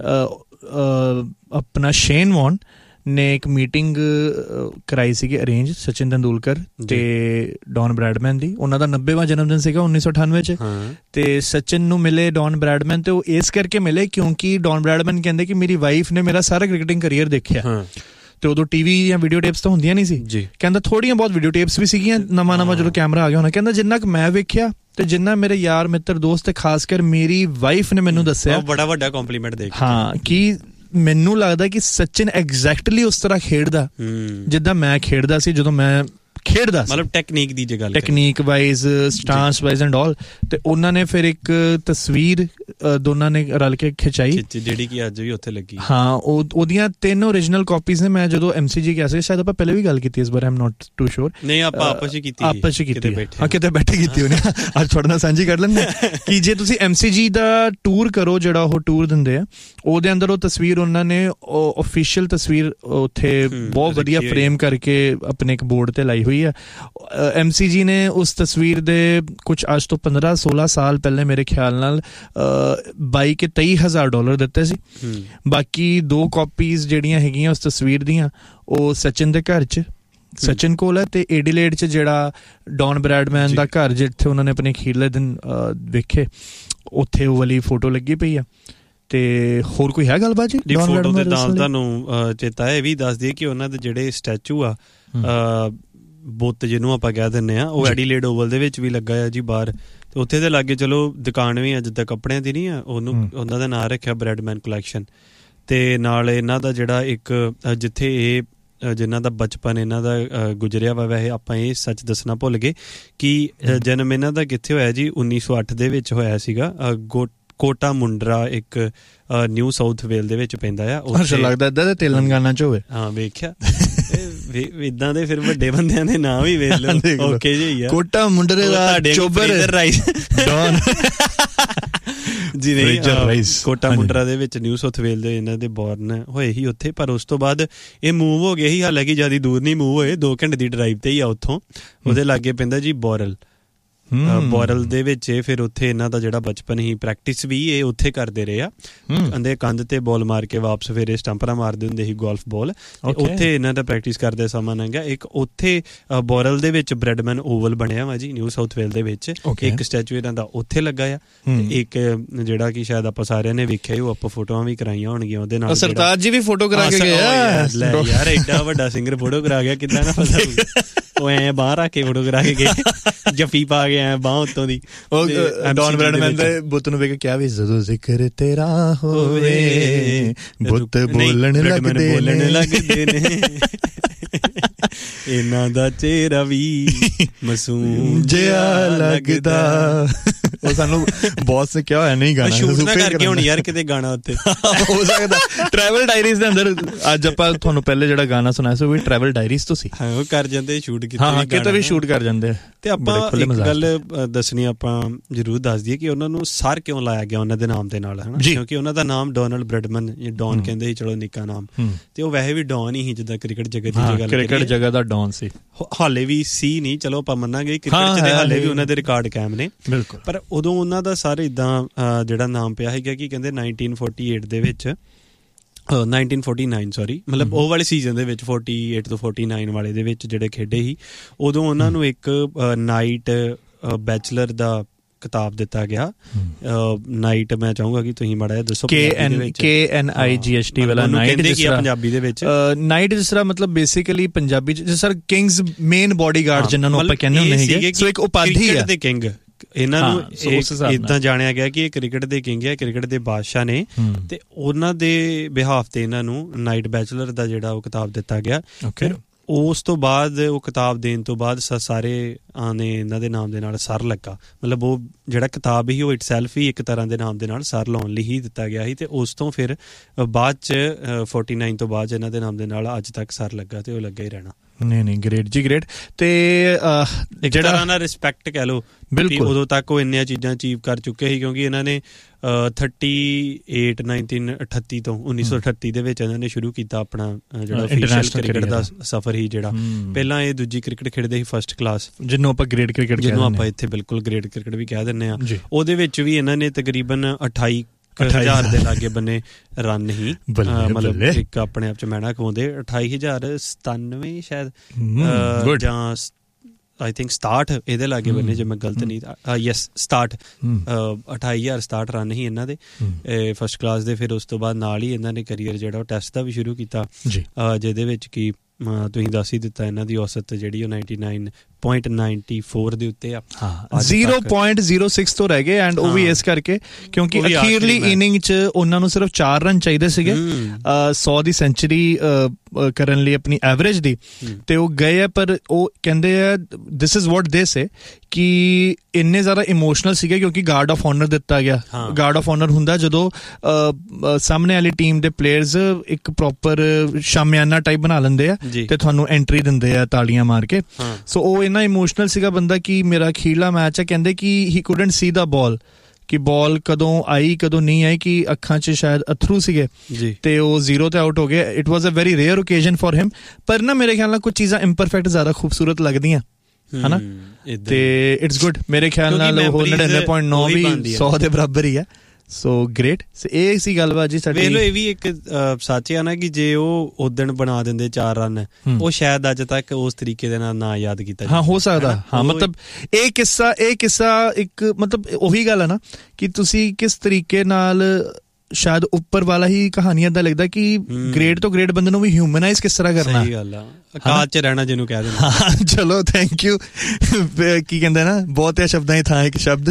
ਆਪਣਾ ਸ਼ੇਨ ਵੌਨ ਨੇ ਇੱਕ ਮੀਟਿੰਗ ਕਰਾਈ ਸੀਗੀ ਅਰੇਂਜ ਸਚਿਨ ਤੰਦੂਲਕਰ ਤੇ ਡੌਨ ਬ੍ਰੈਡਮੈਨ ਦੀ। ਉਹਨਾਂ ਦਾ 90ਵਾਂ ਜਨਮ ਦਿਨ ਸੀਗਾ 1998 ਚ। ਤੇ ਸਚਿਨ ਨੂੰ ਮਿਲੇ ਡੌਨ ਬ੍ਰੈਡਮੈਨ, ਤੇ ਉਹ ਇਸ ਕਰਕੇ ਮਿਲੇ ਕਿਉਂਕਿ ਡੌਨ ਬ੍ਰੈਡਮੈਨ ਕਹਿੰਦੇ ਕਿ ਮੇਰੀ ਵਾਈਫ ਨੇ ਮੇਰਾ ਸਾਰਾ ਕ੍ਰਿਕਟਿੰਗ ਕਰੀਅਰ ਦੇਖਿਆ। ਤੇ ਉਦੋਂ ਟੀਵੀ ਜਾਂ ਵੀਡੀਓ ਟੇਪਸ ਤਾਂ ਹੁੰਦੀਆਂ ਨਹੀਂ ਸੀ। ਕਹਿੰਦਾ ਥੋੜੀਆਂ ਬਹੁਤ ਵੀਡੀਓ ਟੇਪਸ ਵੀ ਸੀਗੀਆਂ, ਨਵਾਂ ਜਦੋਂ ਕੈਮਰਾ ਆ ਗਿਆ ਹੋਣਾ। ਕਹਿੰਦਾ ਜਿੰਨਾ ਕੁ ਮੈਂ ਵੇਖਿਆ ਤੇ ਜਿੰਨਾ ਮੇਰੇ ਯਾਰ ਮਿੱਤਰ ਦੋਸਤ ਤੇ ਖਾਸ ਕਰ ਮੇਰੀ ਵਾਈਫ ਨੇ ਮੈਨੂੰ ਦੱਸਿਆ, ਬੜਾ ਵੱਡਾ ਕੰਪਲੀਮੈਂਟ ਦੇ ਕਿ ਮੈਨੂੰ ਲੱਗਦਾ ਕਿ ਸਚਿਨ ਐਗਜ਼ੈਕਟਲੀ ਉਸ ਤਰ੍ਹਾਂ ਖੇਡਦਾ ਜਿੱਦਾਂ ਮੈਂ ਖੇਡਦਾ ਸੀ ਜਦੋਂ ਮੈਂ ਖੇਡਦਾ ਸੀ, ਮਤਲਬ ਟੈਕਨੀਕ ਦੀ ਗੱਲ, technique wise, stance wise and all. ਤੇ ਉਹਨਾਂ ਨੇ ਫਿਰ ਇੱਕ ਤਸਵੀਰ ਦੋਨਾਂ ਨੇ ਰਲ ਕੇ ਖਿਚਾਈ ਜਿਹੜੀ ਕਿ ਅੱਜ ਵੀ ਉੱਥੇ ਲੱਗੀ। ਹਾਂ, ਉਹਦੀਆਂ 3 ਓਰੀਜਨਲ ਕਾਪੀਜ਼ ਨੇ। ਮੈਂ ਜਦੋਂ MCG ਗਿਆ ਸੀ, ਸ਼ਾਇਦ ਆਪਾਂ ਪਹਿਲੇ ਵੀ ਗੱਲ ਕੀਤੀ ਇਸ ਬਾਰੇ, ਆਮ ਨੋਟ ਟੂ ਸ਼ੋਰ। ਨਹੀਂ, ਆਪਾਂ ਆਪਸ ਵਿੱਚ ਕੀਤੀ ਹਾਂ, ਕਿਤੇ ਬੈਠੇ ਕੀਤੀ ਹੋਣੀ। ਅੱਜ ਤੁਹਾਡੇ ਨਾਲ ਸਾਂਝੀ ਕਰ ਲੈਂਦੇ ਕਿ ਜੇ ਤੁਸੀਂ MCG ਦਾ ਟੂਰ ਕਰੋ, ਜਿਹੜਾ ਉਹ ਟੂਰ ਦਿੰਦੇ ਆ, ਉਹਦੇ ਅੰਦਰ ਉਹ ਤਸਵੀਰ ਉਹਨਾਂ ਨੇ ਓਫੀਸ਼ੀਅਲ ਤਸਵੀਰ ਉੱਥੇ ਬਹੁਤ ਵਧੀਆ ਫਰੇਮ ਕਰਕੇ ਆਪਣੇ ਇੱਕ ਬੋਰਡ ਤੇ ਲਾਈ ਹੋਈ ਹੈ। MCG ਨੇ ਉਸ ਤਸਵੀਰ ਦੇ ਕੁਝ ਅੱਜ ਤੋਂ 15-16 ਸਾਲ ਪਹਿਲੇ ਮੇਰੇ ਖਿਆਲ ਨਾਲ $22,000-23,000 ਦਿੱਤੇ ਸੀ। ਬਾਕੀ 2 ਕਾਪੀਜ਼ ਜਿਹੜੀਆਂ ਹੈਗੀਆਂ ਉਸ ਤਸਵੀਰ ਦੀਆਂ ਉਹ ਸਚਿਨ ਦੇ ਘਰ 'ਚ, ਸਚਿਨ ਕੋਲ ਹੈ। ਤੇ ਐਡੀਲੇਡ 'ਚ ਜਿਹੜਾ ਡੌਨ ਬ੍ਰੈਡਮੈਨ ਦਾ ਘਰ ਜਿੱਥੇ ਉਹਨਾਂ ਨੇ ਆਪਣੇ ਅਖੀਰਲੇ ਦਿਨ ਵੇਖੇ, ਉੱਥੇ ਉਹ ਵਾਲੀ ਫੋਟੋ ਲੱਗੀ ਪਈ ਆ। ਤੇ ਹੋਰ ਕੋਈ ਹੈ ਗੱਲਬਾਤ ਜੀ? ਫੋਟੋ ਦੇ ਨਾਲ ਤੁਹਾਨੂੰ ਚੇਤਾ ਇਹ ਵੀ ਦੱਸ ਦਈਏ ਕਿ ਉਹਨਾਂ ਦੇ ਜਿਹੜੇ ਸਟੈਚੂ ਆ, ਬੁੱਤ ਜਿਹਨੂੰ ਆਪਾਂ ਕਹਿ ਦਿੰਦੇ ਆ, ਉਹ ਐਡੀਲੇਡ ਓਵਲ ਦੇ ਵਿੱਚ ਵੀ ਲੱਗਾ ਆ ਜੀ ਬਾਹਰ। ਤੇ ਉੱਥੇ ਦੇ ਲਾਗੇ ਚਲੋ ਦੁਕਾਨ ਵੀ ਅੱਜ ਤੱਕ ਕੱਪੜਿਆਂ ਦੀ ਨਹੀਂ ਆ, ਉਹਨੂੰ ਉਹਨਾਂ ਦਾ ਨਾਂ ਰੱਖਿਆ ਬ੍ਰੈਡਮੈਨ ਕਲੈਕਸ਼ਨ। ਤੇ ਨਾਲ ਇਹਨਾਂ ਦਾ ਜਿਹੜਾ ਇੱਕ ਜਿੱਥੇ ਇਹ ਜਿਨ੍ਹਾਂ ਦਾ ਬਚਪਨ ਇਹਨਾਂ ਦਾ ਗੁਜ਼ਰਿਆ ਵਾ, ਵੈਸੇ ਆਪਾਂ ਇਹ ਸੱਚ ਦੱਸਣਾ ਭੁੱਲ ਗਏ ਕਿ ਜਨਮ ਇਹਨਾਂ ਦਾ ਕਿੱਥੇ ਹੋਇਆ ਜੀ, 1908 ਦੇ ਵਿੱਚ ਹੋਇਆ ਸੀਗਾ। ਕੋਟਾ ਮੁੰਡਰਾ ਇੱਕ ਨਿਊ ਸਾਊਥ ਵੇਲ ਦੇ ਵਿੱਚ ਪੈਂਦਾ ਆ। ਲੱਗਦਾ ਏਦਾਂ ਦੇ ਤੇਲੰਗਾਨਾ ਚ ਹੋਵੇ। ਹਾਂ, ਵੇਖਿਆ ਇਦਾਂ ਦੇ ਫਿਰ ਵੱਡੇ ਬੰਦਿਆਂ ਦੇ ਨਾਂ ਵੀ ਵੇਖ ਲਓ। ਓਕੇ ਜੀ, ਕੋਟਾ ਮੁੰਡਰੇ ਦਾ ਚੋਬਰ ਰਾਈਸ ਡੌਨ ਜੀ ਨਹੀਂ, ਕੋਟਾ ਮੁੰਡਰਾ ਦੇ ਵਿੱਚ ਨਿਊ ਸਾਊਥ ਵੇਲ ਦੇ ਇਹਨਾਂ ਦੇ ਬੋਰਨ ਹੋਏ ਹੀ ਉੱਥੇ। ਪਰ ਉਸ ਤੋਂ ਬਾਅਦ ਇਹ ਮੂਵ ਹੋ ਗਏ ਸੀ, ਹਾਲਾਂਕਿ ਜ਼ਿਆਦਾ ਦੂਰ ਨਹੀਂ ਮੂਵ ਹੋਏ, 2 ਘੰਟੇ ਦੀ ਡਰਾਈਵ ਤੇ ਹੀ ਆ ਉੱਥੋਂ। ਉਹਦੇ ਲਾਗੇ ਪੈਂਦਾ ਜੀ ਬੋਰਲ ਦੇ ਵਿੱਚ। ਫਿਰ ਉੱਥੇ ਇਹਨਾਂ ਦਾ ਜਿਹੜਾ ਬਚਪਨ ਸੀ, ਪ੍ਰੈਕਟਿਸ ਵੀ ਇਹ ਉੱਥੇ ਕਰਦੇ ਰਹੇ ਆ। ਕਹਿੰਦੇ ਕੰਧ ਤੇ ਬਾਲ ਮਾਰ ਕੇ ਵਾਪਸ ਫਿਰ ਇਹ ਸਟੰਪਰਾਂ ਮਾਰਦੇ ਹੁੰਦੇ ਸੀ ਗੋਲਫ ਬਾਲ। ਉੱਥੇ ਇਹਨਾਂ ਦਾ ਪ੍ਰੈਕਟਿਸ ਕਰਦੇ ਸਮਾਂ ਲੰਘਿਆ। ਇੱਕ ਉੱਥੇ ਬੋਰਲ ਦੇ ਵਿੱਚ ਬ੍ਰੈਡਮੈਨ ਓਵਲ ਬਣਿਆ ਵਾ ਜੀ ਨਿਊ ਸਾਊਥ ਵੇਲ ਦੇ ਵਿੱਚ। ਇੱਕ ਸਟੈਚੂ ਇਹਨਾਂ ਦਾ ਉੱਥੇ ਲੱਗਾ ਆ। ਇੱਕ ਜਿਹੜਾ ਕਿ ਸ਼ਾਇਦ ਆਪਾਂ ਸਾਰਿਆਂ ਨੇ ਵੇਖਿਆ, ਉਹ ਆਪਾਂ ਫੋਟੋਆਂ ਵੀ ਕਰਾਈਆਂ ਹੋਣਗੀਆਂ ਉਹਦੇ ਨਾਲ। ਸਰਤਾਜ ਜੀ ਵੀ ਫੋਟੋ ਕਰਾ ਕੇ ਗਏ ਯਾਰ, ਐਡਾ ਵੱਡਾ ਸਿੰਗਰ ਫੋਟੋ ਕਰਾ ਗਿਆ, ਕਿੱਦਾਂ ਨਾ ਪਤਾ। ਉਹ ਐ ਬਾਹਰ ਆ ਕੇ ਫੋਟੋ ਕਰਾ ਕੇ ਗਏ, ਜੱਫੀ ਪਾ ਕੇ ਐ ਬਾਹ ਉੱਤੋਂ ਦੀ। ਉਹ ਡੌਨ ਬ੍ਰੈਡਮੈਨ ਦੇ ਬੁੱਤ ਨੂੰ ਵੇਖ ਕੇ ਕਿਹਾ ਵੀ ਜਦੋਂ ਜ਼ਿਕਰ ਤੇਰਾ ਹੋਵੇ ਬੁੱਤ ਬੋਲਣ ਲੱਗਦੇ ਨੇ, ਇਹਨਾਂ ਦਾ ਚਿਹਰਾ ਵੀ ਮਾਸੂਮ ਜਿਹਾ ਲੱਗਦਾ। ਉਹ ਸਾਨੂੰ ਬੌਸ ਨੇ ਕਿਹਾ ਹੋਇਆ ਨਹੀਂ ਗਾਣਾ ਸ਼ੂਟ ਨਾ ਕਰਕੇ ਹੁਣ ਯਾਰ ਕਿਤੇ ਗਾਣਾ ਉੱਤੇ ਹੋ ਸਕਦਾ। ਟਰੈਵਲ ਡਾਇਰੀਜ਼ ਦੇ ਅੰਦਰ ਅੱਜ ਆਪਾਂ ਤੁਹਾਨੂੰ ਪਹਿਲੇ ਜਿਹੜਾ ਗਾਣਾ ਸੁਣਾਇਆ ਸੀ ਉਹ ਵੀ ਟਰੈਵਲ ਡਾਇਰੀਜ਼ ਤੋਂ ਸੀ। ਹਾਂ, ਉਹ ਕਰ ਜਾਂਦੇ ਸ਼ੂਟ ਕਿਤੇ, ਹਾਂ ਕਿਤੇ ਵੀ ਸ਼ੂਟ ਕਰ ਜਾਂਦੇ। ਤੇ ਆਪਾਂ ਇੱਕ ਗੱਲ ਦੱਸਣੀ ਆਪਾਂ ਜ਼ਰੂਰ ਦੱਸ ਦਈਏ ਕਿ ਉਹਨਾਂ ਨੂੰ ਸਰ ਕਿਉਂ ਲਾਇਆ ਗਿਆ ਉਹਨਾਂ ਦੇ ਨਾਮ ਦੇ ਨਾਲ, ਹਨਾ। ਕਿਉਂਕਿ ਉਹਨਾਂ ਦਾ ਨਾਮ ਡੋਨਲਡ ਬ੍ਰੈਡਮੈਨ, ਡੌਨ ਕਹਿੰਦੇ ਸੀ, ਚਲੋ ਨਿੱਕਾ ਨਾਮ। ਤੇ ਉਹ ਵੈਸੇ ਵੀ ਡੌਨ ਹੀ ਜਿੱਦਾਂ ਕ੍ਰਿਕਟ ਜਗਤ ਦੀ ਗੱਲ, ਕ੍ਰਿਕਟ ਜਗਤ ਦਾ ਡੌਨ ਸੀ। ਹਾਲੇ ਵੀ ਸੀ ਨਹੀਂ, ਚਲੋ ਆਪਾਂ ਮੰਨਾਂਗੇ ਕ੍ਰਿਕਟ ਚ ਦੇ ਹਾਲੇ ਵੀ ਉਹਨਾਂ ਦੇ ਰਿਕਾਰਡ ਕਾਇਮ ਨੇ। ਬਿਲਕੁਲ। ਪਰ ਉਦੋਂ ਉਹਨਾਂ ਦਾ ਸਾਰੇ ਇਦਾਂ ਜਿਹੜਾ ਨਾਮ ਪਿਆ ਹੈਗਾ ਕਿ ਕਹਿੰਦੇ 1948 ਦੇ ਵਿੱਚ 1949 ਸੌਰੀ, ਮਤਲਬ ਉਹ ਵਾਲੇ ਸੀਜ਼ਨ ਦੇ ਵਿੱਚ 48 ਤੋਂ 49 ਵਾਲੇ ਦੇ ਵਿੱਚ ਜਿਹੜੇ ਖੇਡੇ ਸੀ, ਉਦੋਂ ਉਹਨਾਂ ਨੂੰ ਇੱਕ ਨਾਈਟ ਬੈਚਲਰ ਦਾ ਕਿਤਾਬ ਦਿੱਤਾ ਗਿਆ। ਨਾਈਟ ਮੈਂ ਚਾਹੂੰਗਾ ਕਿ ਤੁਸੀਂ ਮਾੜਾ ਜਿਹਾ ਦੱਸੋ KNIGHT ਵਾਲਾ ਨਾਈਟ ਜਿਸ ਤਰ੍ਹਾਂ ਪੰਜਾਬੀ ਦੇ ਵਿੱਚ ਨਾਈਟ ਜਿਸ ਤਰ੍ਹਾਂ ਮਤਲਬ ਬੇਸਿਕਲੀ ਪੰਜਾਬੀ ਜਿਸ ਤਰ੍ਹਾਂ ਕਿੰਗਸ ਮੇਨ ਬੋਡੀਗਾਰਡ ਜਿਨ੍ਹਾਂ ਨੂੰ ਆਪਾਂ ਕਹਿੰਦੇ ਹੁੰਦੇ ਹੈਗੇ, ਸੋ ਇੱਕ ਉਪਾਧੀ ਹੈ ਦੇ ਕਿੰਗ। ਇਹਨਾਂ ਨੂੰ ਇਦਾਂ ਜਾਣਿਆ ਗਿਆ ਕਿ ਇਹ ਕ੍ਰਿਕਟ ਦੇ ਕਿੰਗ ਹੈ, ਕ੍ਰਿਕਟ ਦੇ ਬਾਦਸ਼ਾਹ ਨੇ, ਤੇ ਉਹਨਾਂ ਦੇ ਬਿਹਾਫ ਤੇ ਇਹਨਾਂ ਨੂੰ ਨਾਈਟ ਬੈਚਲਰ ਦਾ ਜਿਹੜਾ ਉਹ ਕਿਤਾਬ ਦਿੱਤਾ ਗਿਆ। ਫਿਰ ਉਸ ਤੋਂ ਬਾਅਦ ਉਹ ਕਿਤਾਬ ਦੇਣ ਤੋਂ ਬਾਅਦ ਸਾਰੇ ਨੇ ਇਹਨਾਂ ਦੇ ਨਾਮ ਦੇ ਨਾਲ ਸਰ ਲੱਗਾ, ਮਤਲਬ ਉਹ ਜਿਹੜਾ ਕਿਤਾਬ ਸੀ ਉਹ ਇਟਸੈਲਫ ਹੀ ਇੱਕ ਤਰ੍ਹਾਂ ਦੇ ਨਾਮ ਦੇ ਨਾਲ ਸਰ ਲਾਉਣ ਲਈ ਹੀ ਦਿੱਤਾ ਗਿਆ ਸੀ। ਤੇ ਉਸ ਤੋਂ ਫਿਰ ਬਾਅਦ 'ਚ 49 ਤੋਂ ਬਾਅਦ ਇਹਨਾਂ ਦੇ ਨਾਮ ਦੇ ਨਾਲ ਅੱਜ ਤੱਕ ਸਰ ਲੱਗਾ ਤੇ ਉਹ ਲੱਗਾ ਹੀ ਰਹਿਣਾ। ਨਹੀਂ ਗ੍ਰੇਟ ਜੀ ਗ੍ਰੇਟ। ਤੇ ਜਿਹੜਾ ਤਰ੍ਹਾਂ ਨਾਲ ਰਿਸਪੈਕਟ ਕਹਿ ਲਓ, ਬਿਲਕੁਲ ਉਦੋਂ ਤੱਕ ਉਹ ਇੰਨੀਆਂ ਚੀਜ਼ਾਂ ਅਚੀਵ ਕਰ ਚੁੱਕੇ ਸੀ, ਕਿਉਂਕਿ ਇਹਨਾਂ ਨੇ 1938 ਤੋਂ 1938 ਦੇ ਵਿੱਚ ਇਹਨਾਂ ਨੇ ਸ਼ੁਰੂ ਕੀਤਾ ਆਪਣਾ ਜਿਹੜਾ ਅਫੀਸ਼ੀਅਲ ਕ੍ਰਿਕਟ ਦਾ ਸਫ਼ਰ ਹੀ, ਜਿਹੜਾ ਪਹਿਲਾਂ ਇਹ ਦੂਜੀ ਕ੍ਰਿਕਟ ਖੇਡਦੇ ਸੀ ਫਸਟ ਕਲਾਸ, ਜਿਹਨੂੰ ਆਪਾਂ ਗ੍ਰੇਡ ਕ੍ਰਿਕਟ, ਜਿਹਨੂੰ ਆਪਾਂ ਇੱਥੇ ਬਿਲਕੁਲ ਗ੍ਰੇਡ ਕ੍ਰਿਕਟ ਵੀ ਕਹਿ ਦਿੰਦੇ ਹਾਂ। ਉਹਦੇ ਵਿੱਚ ਵੀ ਇਹਨਾਂ ਨੇ ਤਕਰੀਬਨ 28,000 ਦੇ ਲਾਗੇ ਬੰਨੇ ਰਨ ਹੀ, ਮਤਲਬ ਇੱਕ ਆਪਣੇ ਆਪ ਚ ਮੈਣਾ ਖਵਾਉਂਦੇ 28,097 ਸ਼ਾਇਦ ਜਾਂ ਆਈ ਥਿੰਕ 67 ਇਹਦੇ ਲਾਗੇ ਬੰਨੇ, ਜੇ ਮੈਂ ਗਲਤ ਨਹੀਂ, ਯੈਸ 67 28,067 ਰਨ ਹੀ ਇਹਨਾਂ ਦੇ ਫਸਟ ਕਲਾਸ ਦੇ। ਫਿਰ ਉਸ ਤੋਂ ਬਾਅਦ ਨਾਲ ਹੀ ਇਹਨਾਂ ਨੇ ਕਰੀਅਰ ਜਿਹੜਾ ਉਹ ਟੈਸਟ ਦਾ ਵੀ ਸ਼ੁਰੂ ਕੀਤਾ, ਜਿਹਦੇ ਵਿੱਚ ਕਿ ਤੁਸੀਂ ਦੱਸ ਹੀ ਦਿੱਤਾ ਇਹਨਾਂ ਦੀ ਔਸਤ ਜਿਹੜੀ ਉਹ 99.94 ਦੇ ਉੱਤੇ ਆ, 0.06 ਤੋਂ ਰਹਿ ਗਏ। ਐਂਡ ਉਹ ਵੀ ਇਸ ਕਰਕੇ ਕਿਉਂਕਿ ਅਖੀਰਲੀ ਇਨਿੰਗ 'ਚ ਉਹਨਾਂ ਨੂੰ ਸਿਰਫ 4 ਰਨ ਚਾਹੀਦੇ ਸੀਗੇ 100 ਦੀ ਸੈਂਚੁਰੀ ਕਰਨ ਲਈ ਆਪਣੀ ਐਵਰੇਜ ਦੀ, ਤੇ ਉਹ ਗਏ ਆ। ਪਰ ਉਹ ਕਹਿੰਦੇ ਆ ਦਿਸ ਇਜ਼ ਵਾਟ ਦੇ ਸੇ ਕਿ ਇੰਨੇ ਜ਼ਿਆਦਾ ਇਮੋਸ਼ਨਲ ਸੀਗੇ ਕਿਉਂਕਿ ਗਾਰਡ ਆਫ ਆਨਰ ਦਿੱਤਾ ਗਿਆ। ਗਾਰਡ ਆਫ ਆਨਰ ਹੁੰਦਾ ਜਦੋਂ ਸਾਹਮਣੇ ਵਾਲੀ ਟੀਮ ਦੇ ਪਲੇਅਰਸ ਇੱਕ ਪ੍ਰੋਪਰ ਸ਼ਾਮਿਆਨਾ ਟਾਈਪ ਬਣਾ ਲੈਂਦੇ ਆ ਤੇ ਤੁਹਾਨੂੰ ਐਂਟਰੀ ਦਿੰਦੇ ਆ ਤਾਲੀਆਂ ਮਾਰ ਕੇ। ਸੋ ਉਹ ਇੰਨਾ ਇਮੋਸ਼ਨਲ ਸੀਗਾ ਬੰਦਾ ਕਿ ਮੇਰਾ ਅਖੀਰਲਾ ਮੈਚ ਹੈ, ਕਹਿੰਦੇ ਕਿ ਹੀ ਕੁਡਨਟ ਸੀ ਦਾ ਬਾਲ, ਕਿ ਬਾਲ ਕਦੋਂ ਆਈ ਕਦੋਂ ਨਹੀਂ ਆਈ, ਕਿ ਅੱਖਾਂ 'ਚ ਸ਼ਾਇਦ ਅਥਰੂ ਸੀਗੇ ਤੇ ਉਹ 0 ਤੇ ਆਊਟ ਹੋ ਗਏ। It was a very rare occasion for ਹਿਮ। ਪਰ ਨਾ ਮੇਰੇ ਖਿਆਲ ਨਾਲ ਕੁਝ ਚੀਜ਼ਾਂ ਇੰਪਰਫੈਕਟ ਜ਼ਿਆਦਾ ਖੂਬਸੂਰਤ ਲੱਗਦੀਆਂ ਹਨਾ, ਤੇ ਇਟਸ ਗੁੱਡ। ਮੇਰੇ ਖਿਆਲ ਨਾਲ ਉਹ 99.9 ਵੀ 100 ਦੇ ਬਰਾਬਰ ਹੀ ਹੈ। ਸੋ ਗ੍ਰੇਟ। ਇਹ ਸੀ ਗੱਲਬਾਤ ਜੀ ਸਾਡੀ। ਇਹ ਵੀ ਇੱਕ ਸੱਚ ਆ ਨਾ ਕਿ ਜੇ ਉਹ ਉਦਣ ਬਣਾ ਦਿੰਦੇ 4 ਰਨ, ਉਹ ਸ਼ਾਇਦ ਅੱਜ ਤੱਕ ਉਸ ਤਰੀਕੇ ਦੇ ਨਾਲ ਨਾ ਯਾਦ ਕੀਤਾ ਹਾਂ ਹੋ ਸਕਦਾ। ਹਾਂ ਮਤਲਬ ਇਹ ਕਿੱਸਾ ਇੱਕ ਮਤਲਬ ਉਹੀ ਗੱਲ ਹੈ ਨਾ ਕਿ ਤੁਸੀਂ ਕਿਸ ਤਰੀਕੇ ਨਾਲ, ਸ਼ਾਇਦ ਉੱਪਰ ਵਾਲਾ ਹੀ ਕਹਾਣੀਆਂ ਦਾ ਲੱਗਦਾ ਕਿ ਗ੍ਰੇਟ ਤੋਂ ਗ੍ਰੇਟ ਬੰਦੇ ਨੂੰ ਵੀ ਹਿਊਮਨਾਈਜ਼ ਕਿਸ ਤਰ੍ਹਾਂ ਕਰਨਾ। ਸਹੀ ਗੱਲ ਆ, ਅਕਾਲ 'ਚ ਰਹਿਣਾ ਜਿਹਨੂੰ ਕਹਿ ਦਿੰਦੇ। ਹਾਂ ਚਲੋ ਥੈਂਕ ਯੂ। ਕੀ ਕਹਿੰਦੇ ਨਾ ਬਹੁਤਿਆਂ ਸ਼ਬਦਾਂ ਦੀ ਥਾਂ ਇੱਕ ਸ਼ਬਦ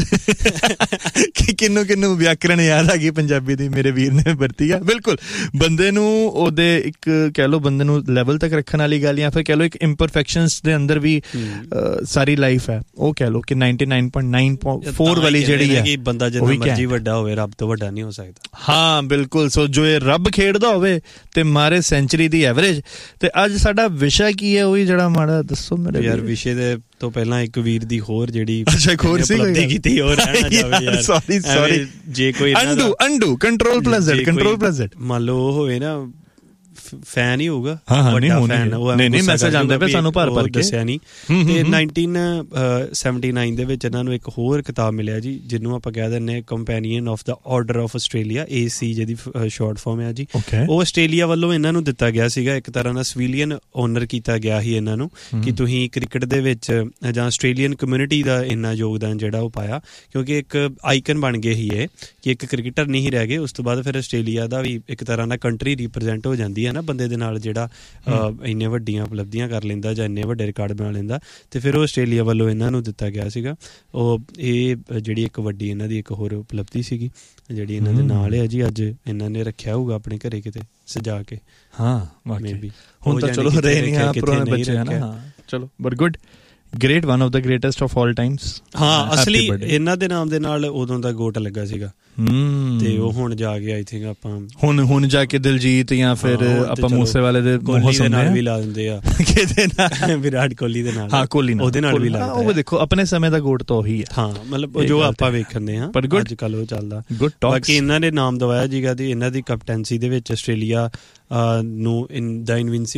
ਕਿ ਕਿੰਨੂੰ ਵਿਆਕਰਣ ਯਾਦ ਆ ਗਈ ਪੰਜਾਬੀ ਦੀ, ਮੇਰੇ ਵੀਰ ਨੇ ਵਰਤੀ ਆ। ਬਿਲਕੁਲ ਬੰਦੇ ਨੂੰ ਉਹਦੇ ਇੱਕ ਕਹਿ ਲਓ ਬੰਦੇ ਨੂੰ ਲੈਵਲ ਤੱਕ ਰੱਖਣ ਵਾਲੀ ਗੱਲ, ਜਾਂ ਫਿਰ ਕਹਿ ਲਓ ਇੱਕ ਇੰਪਰਫੈਕਸ਼ਨਸ ਦੇ ਅੰਦਰ ਵੀ ਸਾਰੀ ਲਾਈਫ ਹੈ। ਉਹ ਕਹਿ ਲਓ ਕਿ 99.94 ਵਾਲੀ ਜਿਹੜੀ ਹੈ, ਬੰਦਾ ਜਿੰਨਾ ਮਰਜ਼ੀ ਵੱਡਾ ਹੋਵੇ ਰੱਬ ਤੋਂ ਵੱਡਾ ਨਹੀਂ ਹੋ ਸਕਦਾ। ਹਾਂ ਬਿਲਕੁਲ। ਸੋ ਜੋ ਇਹ ਰੱਬ ਖੇਡਦਾ ਹੋਵੇ ਤੇ ਮਾਰੇ ਸੈਂਚੁਰੀ ਦੀ ਐਵਰੇਜ। ਤੇ ਅੱਜ ਸਾਡਾ ਵਿਸ਼ਾ ਕੀ ਹੈ, ਉਹੀ ਜਿਹੜਾ ਮਾੜਾ ਦੱਸੋ ਮੇਰੇ ਯਾਰ। ਵਿਸ਼ੇ ਦੇ ਤੋਂ ਪਹਿਲਾਂ ਇੱਕ ਵੀਰ ਦੀ ਹੋਰ ਜਿਹੜੀ ਉਪਲਬਧੀ ਕੀਤੀ ਹੋਰ ਰਹਿਣਾ ਜਾਵੇ ਯਾਰ। ਸੌਰੀ ਜੇ ਕੋਈ ਅੰਡੂ ਕੰਟਰੋਲ ਪਲੱਸ Z ਮੰਨ ਲਓ ਉਹ ਹੋਵੇ ਨਾ ਫੈਨ ਹੀ ਹੋਊਗਾ, ਵੱਡਾ ਫੈਨ। ਨਹੀਂ ਮੈਸੇਜ ਆਉਂਦੇ ਪਏ ਸਾਨੂੰ ਭਰ ਕੇ, ਦੱਸਿਆ ਨਹੀਂ। ਤੇ 1979 ਦੇ ਵਿੱਚ ਇਹਨਾਂ ਨੂੰ ਇੱਕ ਹੋਰ ਕਿਤਾਬ ਮਿਲਿਆ ਜੀ, ਜਿਹਨੂੰ ਆਪਾਂ ਕਹਿ ਦਿੰਦੇ companion of the order of Australia, AC ਜਿਹਦੀ ਸ਼ਾਰਟ ਫਾਰਮ ਹੈ ਜੀ। ਉਹ ਆਸਟ੍ਰੇਲੀਆ ਵੱਲੋਂ ਇਹਨਾਂ ਨੂੰ ਦਿੱਤਾ ਗਿਆ ਸੀਗਾ, ਇੱਕ ਤਰ੍ਹਾਂ ਦਾ ਸਿਵਿਲੀਅਨ ਓਨਰ ਕੀਤਾ ਗਿਆ ਸੀ ਇਹਨਾਂ ਨੂੰ ਕਿ ਤੁਸੀਂ ਕ੍ਰਿਕਟ ਦੇ ਵਿੱਚ ਜਾਂ ਆਸਟ੍ਰੇਲੀਅਨ ਕਮਿਊਨਿਟੀ ਦਾ ਇੰਨਾ ਯੋਗਦਾਨ ਜਿਹੜਾ ਉਹ ਪਾਇਆ, ਕਿਉਂਕਿ ਇੱਕ ਆਈਕਨ ਬਣ ਗਏ ਹੀ ਇਹ ਕਿ ਇੱਕ ਕ੍ਰਿਕਟਰ ਨਹੀਂ ਰਹਿ ਗਏ। ਉਸ ਤੋਂ ਬਾਅਦ ਫਿਰ ਆਸਟ੍ਰੇਲੀਆ ਦਾ ਵੀ ਇੱਕ ਤਰ੍ਹਾਂ ਦਾ ਕੰਟਰੀ ਰਿਪਰੈਜ਼ੈਂਟ ਹੋ ਜਾਂਦੀ ਹੈ ਨਾ ਬੰਦੇ ਦੇ ਨਾਲ, ਜਿਹੜਾ ਇੰਨੇ ਵੱਡੀਆਂ ਉਪਲਬਧੀਆਂ ਕਰ ਲੈਂਦਾ ਜਾਂ ਇੰਨੇ ਵੱਡੇ ਰਿਕਾਰਡ ਬਣਾ ਲੈਂਦਾ। ਤੇ ਫਿਰ ਉਹ ਆਸਟ੍ਰੇਲੀਆ ਵੱਲੋਂ ਇਹਨਾਂ ਨੂੰ ਦਿੱਤਾ ਗਿਆ ਸੀਗਾ। ਉਹ ਇਹ ਜਿਹੜੀ ਇੱਕ ਵੱਡੀ ਇਹਨਾਂ ਦੀ ਇੱਕ ਹੋਰ ਉਪਲਬਧੀ ਸੀਗੀ ਜਿਹੜੀ ਇਹਨਾਂ ਦੇ ਨਾਲ ਹੈ ਜੀ। ਅੱਜ ਇਹਨਾਂ ਨੇ ਰੱਖਿਆ ਹੋਊਗਾ ਆਪਣੇ ਘਰੇ ਕਿਤੇ ਸਜਾ ਕੇ। ਹਾਂ ਵਾਕਈ ਹੁਣ ਤਾਂ ਚਲੋ ਰਹੇ ਨਹੀਂ ਆ ਪੁਰਾਣੇ ਬੱਚੇ ਹਨ। ਹਾਂ ਚਲੋ but good great, one of the greatest of all Times. ਹਾਂ ਅਸਲੀ ਇਹਨਾਂ ਦੇ ਨਾਮ ਦੇ ਨਾਲ ਉਦੋਂ ਦਾ ਗੋਟ ਲੱਗਾ ਸੀਗਾ ਤੇ ਉਹ ਹੁਣ ਜਾ ਕੇ ਆਈ ਥਿੰਕ ਆਪਾਂ ਹੁਣ ਜਾ ਕੇ ਦਿਲਜੀਤ ਜਾਂ ਫਿਰ ਆਪਾਂ ਮੂਸੇ ਵਾਲੇ ਦੇ ਨਾਲ ਵੀ ਲਾ ਦਿੰਦੇ ਆ, ਕਿਹਦੇ ਨਾਲ ਵਿਰਾਟ ਕੋਹਲੀ ਦੇ ਨਾਲ। ਹਾਂ ਕੋਹਲੀ ਨਾਲ, ਉਹਦੇ ਨਾਲ ਵੀ ਲਾ ਦਿੰਦੇ। ਉਹ ਦੇਖੋ ਆਪਣੇ ਸਮੇਂ ਦਾ ਗੋਟ ਤਾਂ ਉਹੀ ਹੈ। ਹਾਂ ਮਤਲਬ ਜੋ ਆਪਾਂ ਵੇਖਦੇ ਹਾਂ ਅੱਜ ਕੱਲ ਉਹ ਚੱਲਦਾ। ਬਾਕੀ ਇਹਨਾਂ ਨੇ ਨਾਮ ਦਵਾਇਆ ਜੀਗਾ ਦੀ ਇਹਨਾਂ ਦੀ ਕੈਪਟੈਂਸੀ ਦੇ ਵਿੱਚ ਆਸਟ੍ਰੇਲੀਆ ਨੂੰ ਦਾ ਇਨਵਿੰਸੀਬਲ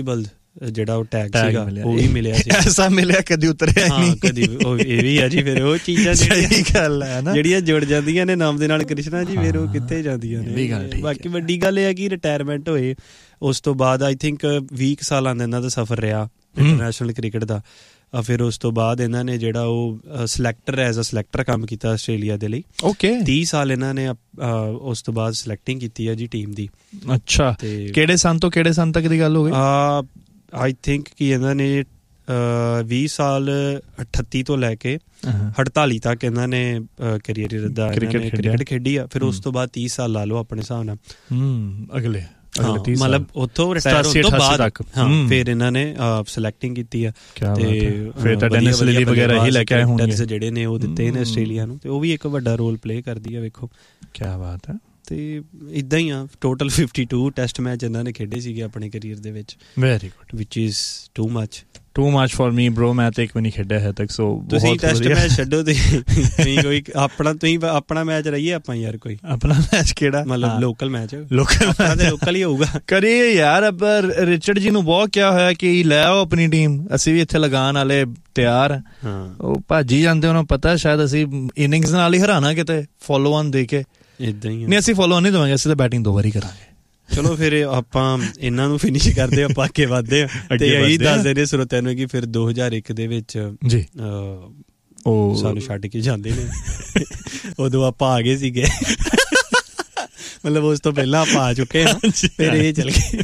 ਜਿਹੜਾ ਉਹ ਟੈਗ ਸੀਗਾ ਉਹ ਵੀ ਮਿਲਿਆ ਸੀ। ਐਸਾ ਮਿਲਿਆ ਕਦੀ ਉਤਰਿਆ ਨਹੀਂ ਕਦੀ। ਇਹ ਵੀ ਆ ਜੀ, ਫਿਰ ਉਹ ਚੀਜ਼ਾਂ ਜਿਹੜੀਆਂ ਜੁੜ ਜਾਂਦੀਆਂ ਨੇ ਨਾਮ ਦੇ ਨਾਲ ਕ੍ਰਿਸ਼ਨਾ ਜੀ, ਫਿਰ ਉਹ ਕਿੱਥੇ ਜਾਂਦੀਆਂ ਨੇ। ਬਾਕੀ ਵੱਡੀ ਗੱਲ ਇਹ ਹੈ ਕਿ ਰਿਟਾਇਰਮੈਂਟ ਹੋਏ ਉਸ ਤੋਂ ਬਾਅਦ ਆਈ ਥਿੰਕ 20 ਸਾਲਾਂ ਦਾ ਇਹਨਾਂ ਦਾ ਸਫ਼ਰ ਰਿਹਾ ਇੰਟਰਨੈਸ਼ਨਲ ਕ੍ਰਿਕਟ ਦਾ। ਫਿਰ ਉਸ ਤੋਂ ਬਾਅਦ ਇਹਨਾਂ ਨੇ ਜਿਹੜਾ ਉਹ ਸਿਲੈਕਟਰ ਐਜ਼ ਅ ਸਿਲੈਕਟਰ ਕੰਮ ਕੀਤਾ ਆਸਟ੍ਰੇਲੀਆ ਦੇ ਲਈ। 30 ਸਾਲ ਇਹਨਾਂ ਨੇ ਉਸ ਤੋਂ ਬਾਅਦ ਸਿਲੈਕਟਿੰਗ ਕੀਤੀ ਹੈ ਜੀ ਟੀਮ ਦੀ। ਅੱਛਾ, ਕਿਹੜੇ ਸੰਨ ਤੋਂ ਕਿਹੜੇ ਸੰਨ ਤੱਕ ਦੀ ਗੱਲ ਹੋ ਗਈ? ਆਈ ਥਿੰਕ ਕਿ ਇਹਨਾਂ ਨੇ 20 ਸਾਲ 38 ਤੋਂ ਲੈ ਕੇ 48 ਤੱਕ ਇਹਨਾਂ ਨੇ ਕਰੀਅਰ ਦਾ ਕ੍ਰਿਕਟ ਖੇਡੀ ਆ। ਫਿਰ ਉਸ ਤੋਂ ਬਾਅਦ 30 ਸਾਲ ਲਾ ਲਓ ਆਪਣੇ ਹਿਸਾਬ ਨਾਲ ਅਗਲੇ, ਮਤਲਬ ਉੱਥੋਂ ਰਿਟਾਇਰ ਹੋਣ ਤੋਂ ਬਾਅਦ ਫਿਰ ਇਹਨਾਂ ਨੇ ਸਿਲੈਕਟਿੰਗ ਕੀਤੀ ਆ। ਤੇ ਫਿਰ ਤਾਂ ਡੈਨਿਸ ਲਿਲੀ ਵਗੈਰਾ ਹੀ ਲੈ ਕੇ ਆਏ ਹੋਣਗੇ ਜਿਹੜੇ ਨੇ ਉਹ ਦਿੱਤੇ ਨੇ ਆਸਟ੍ਰੇਲੀਆ ਨੂੰ, ਤੇ ਉਹ ਵੀ ਇੱਕ ਵੱਡਾ ਰੋਲ ਪਲੇ ਕਰਦੀ ਆ। ਵੇਖੋ ਕੀ ਬਾਤ ਹੈ। ਤੇ ਇੱਦਾਂ ਹੀ ਆ ਟੋਟਲ 52 ਟੈਸਟ ਮੈਚ ਇਹਨਾਂ ਨੇ ਖੇਡੇ ਸੀਗੇ ਆਪਣੇ ਕਰੀਅਰ ਦੇ ਵਿੱਚ। Very good, which is too much for me bro। ਮੈਂ ਤੇ ਇੱਕ ਵੀ ਨਹੀਂ ਖੇਡਿਆ ਹੈ ਤੱਕ, ਸੋ ਤੁਸੀਂ ਟੈਸਟ ਮੈਚ ਛੱਡੋ ਤੇ ਕੋਈ ਆਪਣਾ ਮੈਚ ਰਹੀਏ ਆਪਾਂ ਯਾਰ। ਕੋਈ ਆਪਣਾ ਮੈਚ ਕਿਹੜਾ? ਮਤਲਬ ਲੋਕਲ ਮੈਚ ਲੋਕਲ ਹੀ ਹੋਊਗਾ। ਕਰੀਏ ਯਾਰ, ਪਰ ਰਿਚਰਡ ਜੀ ਨੂੰ ਬਹੁਤ ਕਿਹਾ ਹੋਇਆ ਕਿ ਲੈ ਆਓ ਆਪਣੀ ਟੀਮ, ਅਸੀਂ ਵੀ ਇੱਥੇ ਲਗਾਉਣ ਵਾਲੇ ਤਿਆਰ। ਉਹ ਭਾਜੀ ਜਾਂਦੇ, ਉਹਨਾਂ ਨੂੰ ਪਤਾ ਸ਼ਾਇਦ ਅਸੀਂ ਇਨਿੰਗਸ ਨਾਲ ਹੀ ਹਰਾਣਾ ਕਿਤੇ ਫੋਲੋ ਆਨ ਦੇ ਕੇ। ਏਦਾਂ ਹੀ ਨਹੀਂ, ਅਸੀਂ ਫੋਲੋ ਆਨ ਨਹੀਂ ਦੇਵਾਂਗੇ, ਅਸੀਂ ਤਾਂ ਬੈਟਿੰਗ 2 ਵਾਰੀ ਕਰਾਂਗੇ। ਚਲੋ ਫਿਰ ਆਪਾਂ ਇਹਨਾਂ ਨੂੰ ਫਿਨਿਸ਼ ਕਰਦੇ ਆਪਾਂ ਅੱਗੇ ਵੱਧਦੇ ਹਾਂ। ਤੇ ਇਹੀ ਦੱਸਦੇ ਨੇ ਸਰੋਤਿਆਂ ਨੂੰ ਕਿ ਫਿਰ 2001 ਦੇ ਵਿੱਚ ਜੀ ਉਹ ਸਾਨੂੰ ਛੱਡ ਕੇ ਜਾਂਦੇ ਨੇ। ਉਦੋਂ ਆਪਾਂ ਆ ਗਏ ਸੀਗੇ, ਮਤਲਬ ਉਸ ਤੋਂ ਪਹਿਲਾਂ ਆਪਾਂ ਆ ਚੁੱਕੇ ਹਾਂ, ਫਿਰ ਇਹ ਚੱਲ ਗਏ।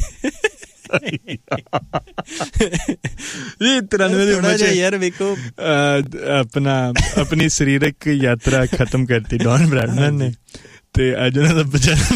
ਯਾਰ ਵੇਖੋ ਆਪਣੀ ਸਰੀਰਕ ਯਾਤਰਾ ਖਤਮ ਕਰਤੀ ਡੌਨ ਬ੍ਰੈਡਮੈਨ ਨੇ, ਤੇ ਅੱਜ ਉਹਨਾਂ ਦਾ